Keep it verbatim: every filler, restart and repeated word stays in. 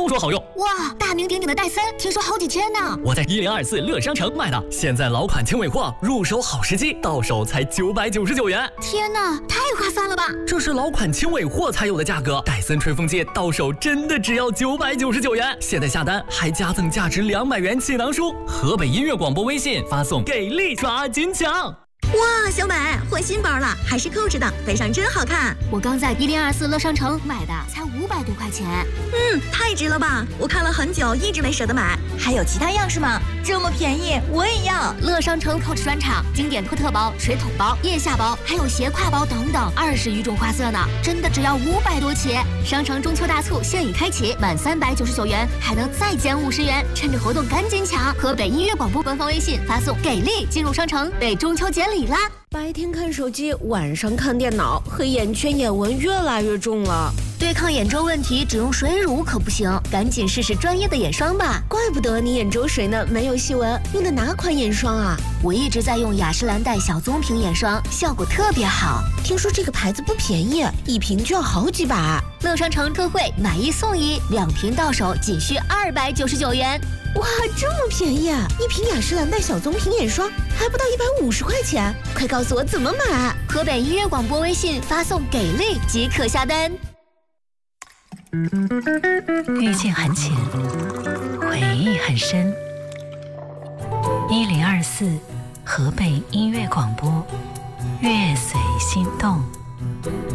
都说好用。 哇，大名鼎鼎的戴森，听说好几千呢。 我在一零二四乐商城买的，现在老款轻尾货，入手好时机，到手才九百九十九元。 天哪，太划算了吧！ 这是老款轻尾货才有的价格，戴森吹风机到手真的只要九百九十九元。现在下单还加赠价值两百元气囊书。河北音乐广播微信发送给力抓紧抢。 哇，小美换新包了，还是扣着的，背上真好看。 我刚在一零二四乐商城买的，才五百多块钱。 嗯，太值了吧！我看了很久，一直没舍得买。还有其他样式吗？这么便宜，我也要。 乐商城 Coach 专场，经典托特包、水桶包、腋下包，还有斜挎包等等，二十余种花色呢，真的只要五百多起。商城中秋大促现已开启，满三百九十九元还能再减五十元，趁着活动赶紧抢！河北音乐广播官方微信发送“给力”进入商城，为中秋节礼啦！ 白天看手机，晚上看电脑，黑眼圈、眼纹越来越重了。 对抗眼周问题，只用水乳可不行，赶紧试试专业的眼霜吧。 怪不得你眼周水嫩，没有细纹。用的哪款眼霜啊？ 我一直在用雅诗兰黛小棕瓶眼霜，效果特别好。 听说这个牌子不便宜，一瓶就要好几百。 乐商城特惠，买一送一，两瓶到手仅需二百九十九元。 哇，这么便宜啊！一瓶雅诗兰黛小棕瓶眼霜还不到一百五十块钱，快告诉我怎么买！ 河北音乐广播微信发送“给力”即可下单。 遇见很浅，回忆很深。一零二四，河北音乐广播，乐随心动。